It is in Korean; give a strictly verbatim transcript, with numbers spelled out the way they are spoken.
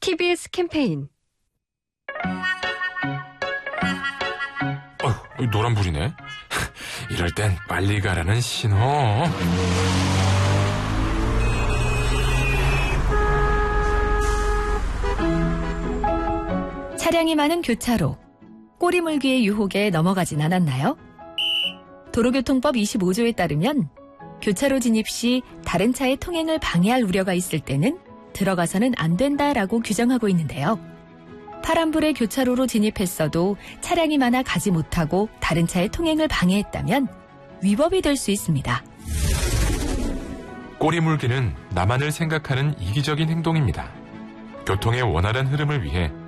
티비에스 캠페인. 어, 노란불이네. 이럴 땐 빨리 가라는 신호. 차량이 많은 교차로. 꼬리물기의 유혹에 넘어가진 않았나요? 도로교통법 이십오 조에 따르면 교차로 진입 시 다른 차의 통행을 방해할 우려가 있을 때는 들어가서는 안 된다라고 규정하고 있는데요. 파란불에 교차로로 진입했어도 차량이 많아 가지 못하고 다른 차의 통행을 방해했다면 위법이 될 수 있습니다. 꼬리물기는 나만을 생각하는 이기적인 행동입니다. 교통의 원활한 흐름을 위해